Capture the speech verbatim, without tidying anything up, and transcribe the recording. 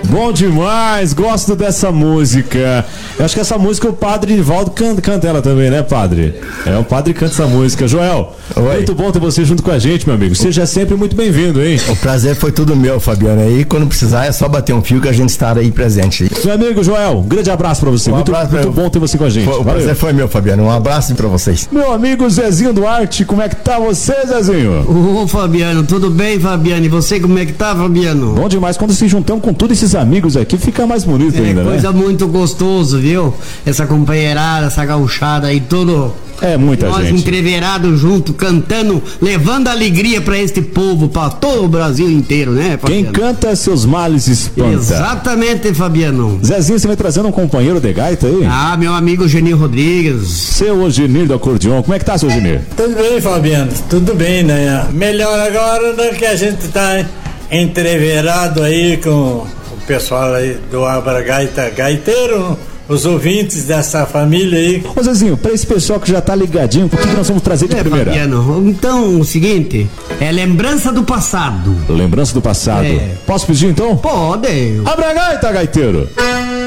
Bom demais, gosto dessa música. Eu acho que essa música o padre Nivaldo canta, canta ela também, né, padre? É, o padre canta essa música. Joel, Oi. Muito bom ter você junto com a gente, meu amigo. Seja sempre muito bem-vindo, hein? O prazer foi tudo meu, Fabiano. Aí, quando precisar, é só bater um fio que a gente estará aí presente. Meu amigo Joel, um grande abraço pra você. Um muito abraço muito pra bom ter você com a gente. Foi, o Valeu. prazer foi meu, Fabiano. Um abraço pra vocês. Meu amigo Zezinho Duarte, como é que tá você, Zezinho? Ô, Fabiano, tudo bem, Fabiano? E você, como é que tá, Fabiano? Bom demais. Quando se juntamos com todos esses amigos aqui, fica mais bonito é, ainda, coisa né? muito gostoso, viu? Essa companheirada, essa gauchada aí, todo... É muita nós gente. Nós entreverados junto, cantando, levando alegria pra este povo, pra todo o Brasil inteiro, né, Quem Fabiano? canta seus males espanta. Exatamente, Fabiano. Zezinho, você vai trazendo um companheiro de gaita aí? Ah, meu amigo Genir Rodrigues. Seu Ogenir do acordeon, como é que tá, seu Ogenir? Tudo bem, Fabiano, tudo bem, né? Melhor agora do que a gente tá entreverado aí com o pessoal aí do Abra Gaita Gaiteiro, os ouvintes dessa família aí. Ô Zezinho, pra esse pessoal que já tá ligadinho, o que, que nós vamos trazer de é, primeira? Fabiano, então, o seguinte, é lembrança do passado. Lembrança do passado. É. Posso pedir então? Pode. Abra Gaita, gaiteiro!